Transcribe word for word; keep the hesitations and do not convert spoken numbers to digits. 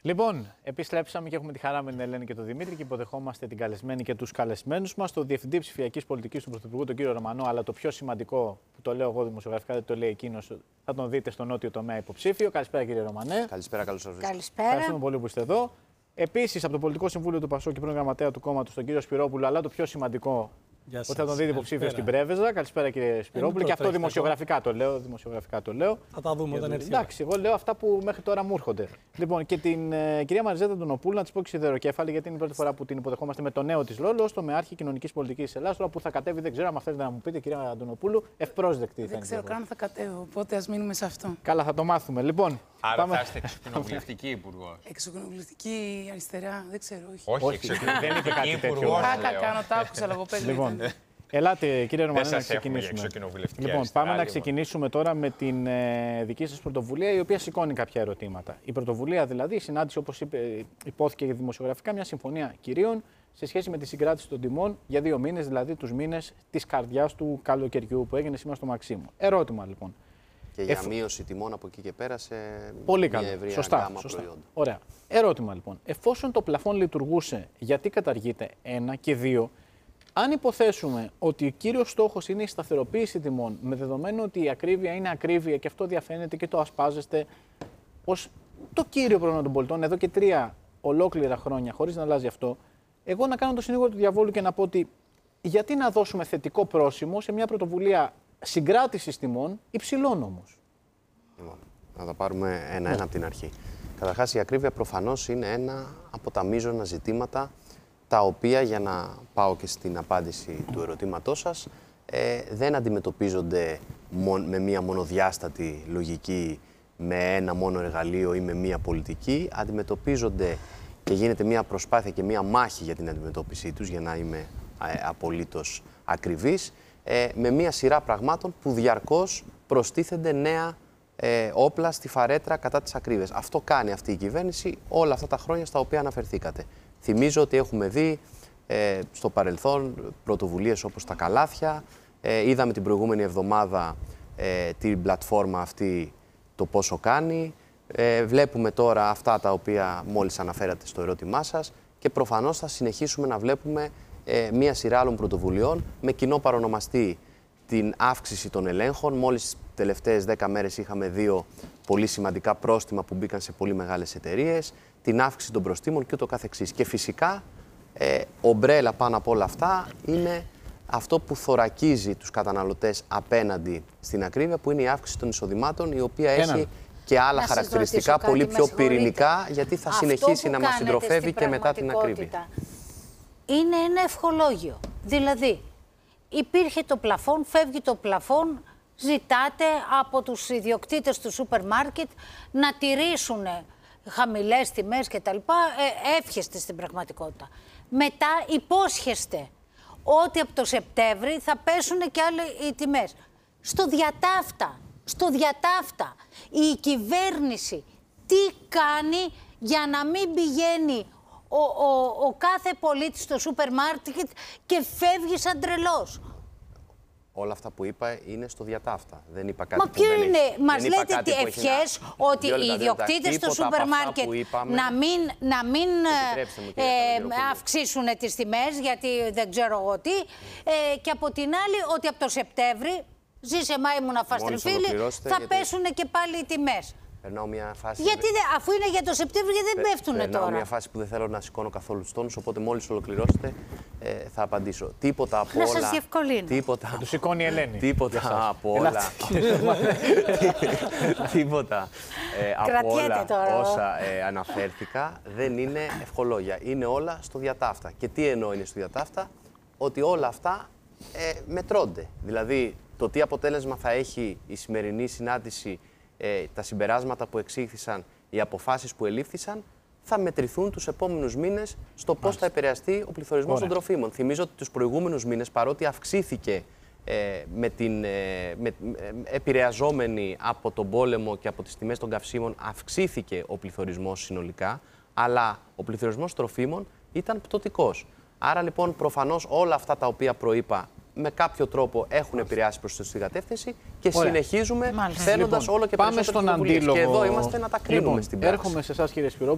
Λοιπόν, επιστρέψαμε και έχουμε τη χαρά με την Ελένη και τον Δημήτρη και υποδεχόμαστε την καλεσμένη και τους καλεσμένους μας, τον Διευθυντή Ψηφιακής Πολιτικής του Πρωθυπουργού, τον κύριο Ρωμανό. Αλλά το πιο σημαντικό, που το λέω εγώ δημοσιογραφικά, δεν το λέει εκείνος, θα τον δείτε στο νότιο τομέα υποψήφιο. Καλησπέρα, κύριε Ρωμανέ. Καλησπέρα, καλώς ορίσατε. Καλησπέρα. Ευχαριστούμε πολύ που είστε εδώ. Επίσης, από το Πολιτικό Συμβούλιο του Πασόκ και πρώην γραμματέα του κόμματος, τον κύριο Σπυρόπουλο, αλλά το πιο σημαντικό, ότι θα τον δείτε υποψήφιο στην Πρέβεζα. Καλησπέρα, κύριε Σπυρόπουλο. Και αυτό δημοσιογραφικά το λέω. Δημοσιογραφικά το λέω. Θα τα δούμε όταν έρθει. Εντάξει, εγώ λέω αυτά που μέχρι τώρα μου έρχονται. Λοιπόν, και την ε, κυρία Μαριζέτα Αντωνοπούλου, να τη πω και σιδεροκέφαλη, γιατί είναι η πρώτη φορά που την υποδεχόμαστε με το νέο τη ρόλο, ως το μεάρχη κοινωνικής πολιτικής της Ελλάδας. Τώρα που θα κατέβει, δεν ξέρω αν θέλετε να μου πείτε, κυρία Αντωνοπούλου, ευπρόσδεκτη. Δεν ξέρω καν θα κατέβω, οπότε ας μείνουμε σε αυτό. Καλά, θα το μάθουμε. Λοιπόν, άρα πάμε... θα είστε εξοκοινοβουλευτική υπουργός. Εξοκοινοβουλευτική αριστερά, δεν ξέρω. Όχι, όχι, όχι δεν είπε κάτι τέτοιο. Κάκα κάνω, τα άκουσα λογοπαίγνια. Λοιπόν, ελάτε, κύριε Ρωμανέ, να ξεκινήσουμε. Λοιπόν, πάμε να ξεκινήσουμε τώρα με την ε, δική σας πρωτοβουλία, η οποία σηκώνει κάποια ερωτήματα. Η πρωτοβουλία, δηλαδή, η συνάντηση, όπως είπε, υπόθηκε δημοσιογραφικά, μια συμφωνία κυρίων σε σχέση με τη συγκράτηση των τιμών για δύο μήνες, δηλαδή τους μήνες της καρδιάς του καλοκαιριού που έγινε σήμερα στο Μαξίμου. Ερώτημα, λοιπόν. Και για Εφ... μείωση τιμών από εκεί και πέρα σε πολύ μια καλό. ευρεία Σωστά, γκάμα σωστά. προϊόντα. Ωραία. Ερώτημα, λοιπόν. Εφόσον το πλαφόν λειτουργούσε, γιατί καταργείται, ένα, και δύο, αν υποθέσουμε ότι ο κύριος στόχος είναι η σταθεροποίηση τιμών, με δεδομένο ότι η ακρίβεια είναι ακρίβεια και αυτό διαφαίνεται και το ασπάζεστε ως το κύριο πρόβλημα των πολιτών εδώ και τρία ολόκληρα χρόνια, χωρίς να αλλάζει αυτό, εγώ να κάνω το συνήγορο του διαβόλου και να πω ότι γιατί να δώσουμε θετικό πρόσημο σε μια πρωτοβουλία συγκράτησης τιμών υψηλών όμως. Λοιπόν, να τα πάρουμε ένα-ένα από την αρχή. Καταρχάς, η ακρίβεια προφανώς είναι ένα από τα μείζωνα ζητήματα, τα οποία, για να πάω και στην απάντηση του ερωτήματός σας, ε, δεν αντιμετωπίζονται με μία μονοδιάστατη λογική, με ένα μόνο εργαλείο ή με μία πολιτική. Αντιμετωπίζονται και γίνεται μία προσπάθεια και μία μάχη για την αντιμετώπιση τους, για να είμαι ε, απολύτως ακριβής, ε, με μία σειρά πραγμάτων που διαρκώς προστίθενται νέα ε, όπλα στη φαρέτρα κατά της ακρίβειας. Αυτό κάνει αυτή η κυβέρνηση όλα αυτά τα χρόνια στα οποία αναφερθήκατε. Θυμίζω ότι έχουμε δει ε, στο παρελθόν πρωτοβουλίες όπως τα καλάθια. Ε, είδαμε την προηγούμενη εβδομάδα ε, την πλατφόρμα αυτή το πόσο κάνει. Ε, βλέπουμε τώρα αυτά τα οποία μόλις αναφέρατε στο ερώτημά σας και προφανώς θα συνεχίσουμε να βλέπουμε ε, μία σειρά άλλων πρωτοβουλειών με κοινό παρονομαστή την αύξηση των ελέγχων. Μόλις τις τελευταίες δέκα μέρες είχαμε δύο πολύ σημαντικά πρόστιμα που μπήκαν σε πολύ μεγάλες εταιρείες, την αύξηση των προστίμων και ούτω καθεξής. Και φυσικά, ε, ομπρέλα πάνω από όλα αυτά είναι αυτό που θωρακίζει τους καταναλωτές απέναντι στην ακρίβεια, που είναι η αύξηση των εισοδημάτων, η οποία Ένα. έχει και άλλα να χαρακτηριστικά πολύ πιο πυρηνικά, γιατί θα αυτό συνεχίσει να μας συντροφεύει και μετά την ακρίβεια. Είναι ένα ευχολόγιο. Δηλαδή, υπήρχε το πλαφόν, φεύγει το πλαφόν, ζητάτε από τους ιδιοκτήτες του σούπερ μάρκετ να τηρήσουν χαμηλές τιμές και τα λοιπά, ε, εύχεστε στην πραγματικότητα. Μετά υπόσχεστε ότι από το Σεπτέμβρη θα πέσουν και άλλοι οι τιμές. Στο διατάφτα, στο διατάφτα, η κυβέρνηση τι κάνει για να μην πηγαίνει ο, ο, ο κάθε πολίτης στο σούπερ μάρκετ και φεύγει σαν τρελός. Όλα αυτά που είπα είναι στο διατάφτα. Δεν είπα κάτι. Μα ποιο που είναι, έχει, μας λέτε τι ευχές να... ότι οι ιδιοκτήτες στο σούπερ μάρκετ να μην, να μην μου, ε, αυξήσουν τις τιμές, γιατί δεν ξέρω εγώ τι, ε, και από την άλλη ότι από το Σεπτέμβρη, ζήσε Μάιμουνα Φαστρεφίλη, θα γιατί... πέσουν και πάλι οι τιμές. Περνάω μια φάση. Γιατί δε, αφού είναι για το Σεπτέμβριο, γιατί δεν πέφτουν τώρα. Περνάω μια φάση που δεν θέλω να σηκώνω καθόλου τους τόνους, οπότε μόλις ολοκληρώσετε ε, θα απαντήσω. Τίποτα από να όλα. Να σας διευκολύνω. Τίποτα. Θα του σηκώνει η Ελένη. Τίποτα από όλα. Τίποτα ε, από όλα τώρα. όσα ε, αναφέρθηκα δεν είναι ευχολόγια. Είναι όλα στο διατάφτα. Και τι εννοώ είναι στο διατάφτα? Ότι όλα αυτά ε, μετρώνται. Δηλαδή, το τι αποτέλεσμα θα έχει η σημερινή συνάντηση, Ε, τα συμπεράσματα που εξήχθησαν, οι αποφάσεις που ελήφθησαν, θα μετρηθούν τους επόμενους μήνες στο πώς θα επηρεαστεί ο πληθωρισμός των τροφίμων. Θυμίζω ότι τους προηγούμενους μήνες, παρότι αυξήθηκε ε, με την, ε, με, ε, επηρεαζόμενη από τον πόλεμο και από τις τιμές των καυσίμων, αυξήθηκε ο πληθωρισμός συνολικά, αλλά ο πληθωρισμός τροφίμων ήταν πτωτικός. Άρα λοιπόν προφανώς όλα αυτά τα οποία προείπα με κάποιο τρόπο έχουν επηρεάσει προς τη σωστή κατεύθυνση και Ωραία. συνεχίζουμε φαίνοντας λοιπόν, όλο και περισσότερο πρωτοβουλίες. Και εδώ είμαστε να τα κρίνουμε λοιπόν, στην πράξη. Έρχομαι σε εσάς, κύριε Σπυρόπουλο.